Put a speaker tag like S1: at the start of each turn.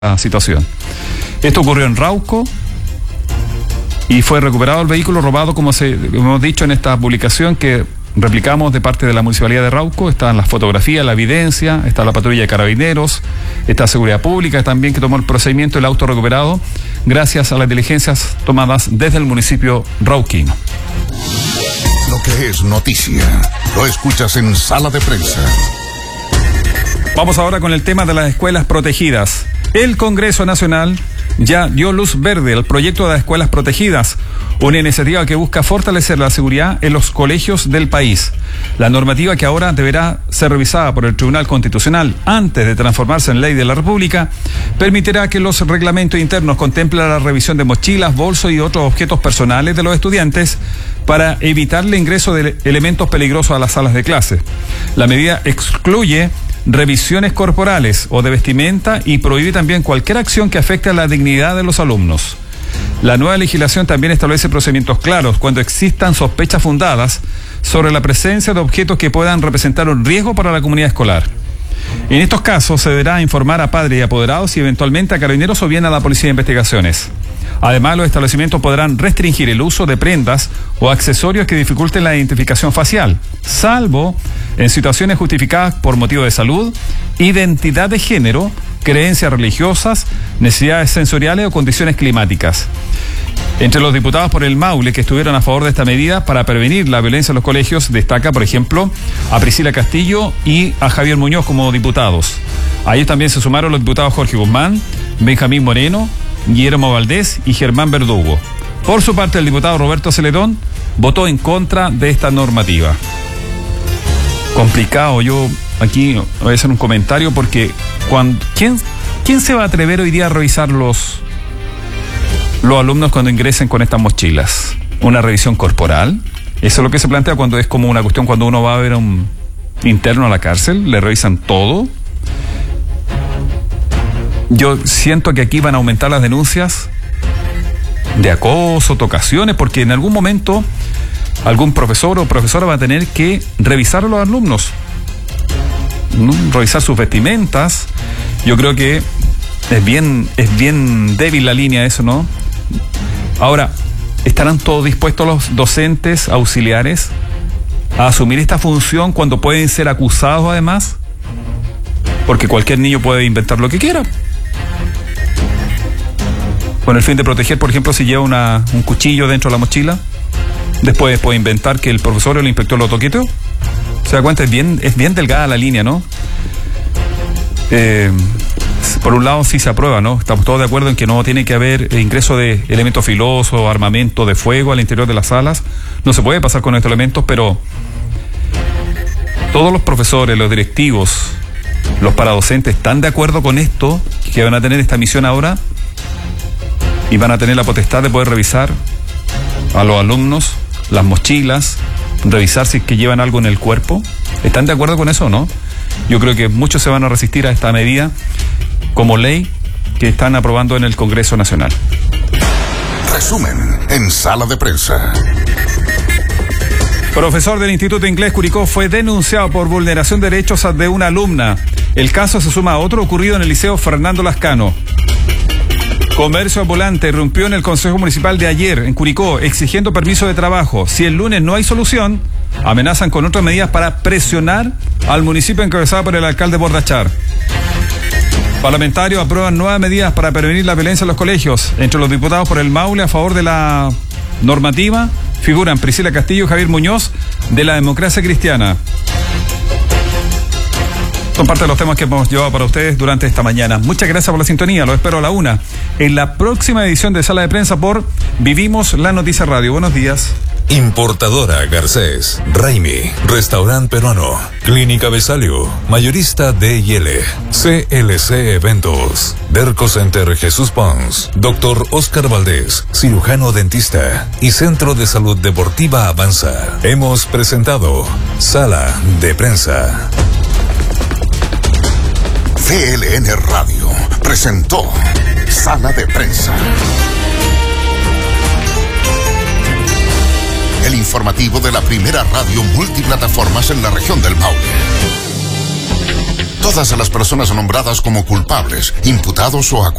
S1: situación. Esto ocurrió en Rauco y fue recuperado el vehículo robado, como hemos dicho en esta publicación que replicamos de parte de la Municipalidad de Rauco. Están las fotografías, la evidencia, está la patrulla de carabineros, está Seguridad Pública también, que tomó el procedimiento del auto recuperado gracias a las diligencias tomadas desde el municipio rauquino.
S2: Lo que es noticia, lo escuchas en Sala de Prensa.
S1: Vamos ahora con el tema de las escuelas protegidas. El Congreso Nacional ya dio luz verde al proyecto de las escuelas protegidas, una iniciativa que busca fortalecer la seguridad en los colegios del país. La normativa, que ahora deberá ser revisada por el Tribunal Constitucional antes de transformarse en ley de la República, permitirá que los reglamentos internos contemplen la revisión de mochilas, bolsos y otros objetos personales de los estudiantes para evitar el ingreso de elementos peligrosos a las salas de clase. La medida excluye revisiones corporales o de vestimenta y prohíbe también cualquier acción que afecte a la dignidad de los alumnos. La nueva legislación también establece procedimientos claros cuando existan sospechas fundadas sobre la presencia de objetos que puedan representar un riesgo para la comunidad escolar. En estos casos se deberá informar a padres y apoderados y eventualmente a carabineros o bien a la Policía de Investigaciones. Además, los establecimientos podrán restringir el uso de prendas o accesorios que dificulten la identificación facial, salvo en situaciones justificadas por motivo de salud, identidad de género, creencias religiosas, necesidades sensoriales o condiciones climáticas. Entre los diputados por el Maule que estuvieron a favor de esta medida para prevenir la violencia en los colegios, destaca, por ejemplo, a Priscila Castillo y a Javier Muñoz como diputados. A ellos también se sumaron los diputados Jorge Guzmán, Benjamín Moreno, Guillermo Valdés y Germán Verdugo. Por su parte, el diputado Roberto Celedón votó en contra de esta normativa. Complicado, yo aquí voy a hacer un comentario porque ¿quién se va a atrever hoy día a revisar los alumnos cuando ingresen con estas mochilas? ¿Una revisión corporal? Eso es lo que se plantea cuando es como una cuestión cuando uno va a ver a un interno a la cárcel, le revisan todo. Yo siento que aquí van a aumentar las denuncias de acoso, tocaciones, porque en algún momento algún profesor o profesora va a tener que revisar a los alumnos, ¿no? Revisar sus vestimentas. Yo creo que es bien débil la línea eso, ¿no? Ahora, ¿estarán todos dispuestos los docentes auxiliares a asumir esta función cuando pueden ser acusados además? Porque cualquier niño puede inventar lo que quiera. Con el fin de proteger, por ejemplo, si lleva un cuchillo dentro de la mochila, después puede inventar que el profesor o el inspector lo toqueteó. ¿Se da cuenta? Es bien delgada la línea, ¿no? Por un lado sí se aprueba, ¿no? Estamos todos de acuerdo en que no tiene que haber ingreso de elementos filosos, armamento de fuego al interior de las salas. No se puede pasar con estos elementos, pero todos los profesores, los directivos, los paradocentes están de acuerdo con esto, que van a tener esta misión ahora y van a tener la potestad de poder revisar a los alumnos las mochilas, revisar si es que llevan algo en el cuerpo. ¿Están de acuerdo con eso o no? Yo creo que muchos se van a resistir a esta medida como ley que están aprobando en el Congreso Nacional.
S2: Resumen en Sala de Prensa.
S1: Profesor del Instituto Inglés Curicó fue denunciado por vulneración de derechos de una alumna. El caso se suma a otro ocurrido en el Liceo Fernando Lascano. Comercio ambulante irrumpió en el Consejo Municipal de ayer en Curicó exigiendo permiso de trabajo. Si el lunes no hay solución, amenazan con otras medidas para presionar al municipio encabezado por el alcalde Bordachar. Parlamentarios aprueban nuevas medidas para prevenir la violencia en los colegios. Entre los diputados por el Maule a favor de la normativa figuran Priscila Castillo y Javier Muñoz de la Democracia Cristiana. Son parte de los temas que hemos llevado para ustedes durante esta mañana. Muchas gracias por la sintonía, los espero a la 1 en la próxima edición de Sala de Prensa por Vivimos la Noticia Radio. Buenos días.
S3: Importadora Garcés, Raimi, Restaurante Peruano, Clínica Besalio, Mayorista D&L, CLC Eventos, Derco Center Jesús Pons, Dr. Oscar Valdés, cirujano dentista y Centro de Salud Deportiva Avanza. Hemos presentado Sala de Prensa.
S2: CLN Radio presentó Sala de Prensa. El informativo de la primera radio multiplataformas en la región del Maule. Todas las personas nombradas como culpables, imputados o acusados